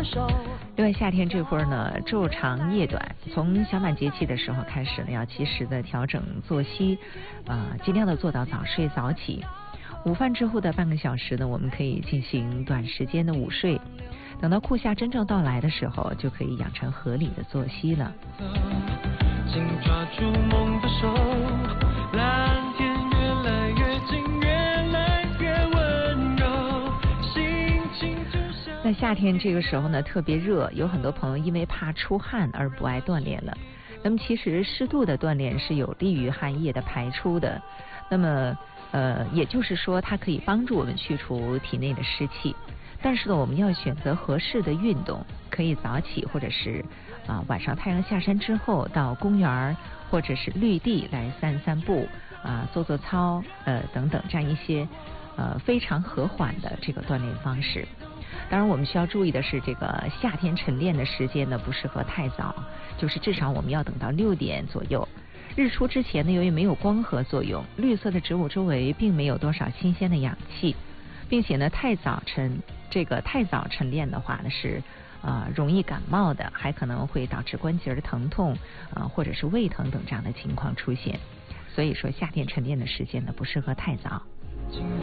另外，夏天这会儿呢，昼长夜短，从小满节气的时候开始呢，要及时的调整作息，尽量的做到早睡早起。午饭之后的半个小时呢，我们可以进行短时间的午睡。等到酷夏真正到来的时候，就可以养成合理的作息了。 紧抓住梦的手，蓝天越来越近，越来越温柔，心情就像。 那夏天这个时候呢，特别热，有很多朋友因为怕出汗而不爱锻炼了。那么其实适度的锻炼是有利于汗液的排出的。那么也就是说，它可以帮助我们去除体内的湿气。但是呢，我们要选择合适的运动，可以早起或者是晚上太阳下山之后到公园或者是绿地来散散步做做操等等这样一些非常和缓的这个锻炼方式。当然我们需要注意的是，这个夏天晨练的时间呢不适合太早，就是至少我们要等到6点左右。日出之前呢，由于没有光合作用，绿色的植物周围并没有多少新鲜的氧气，并且呢太早晨练的话呢是容易感冒的，还可能会导致关节的疼痛或者是胃疼等这样的情况出现。所以说夏天晨练的时间呢不适合太早。 紧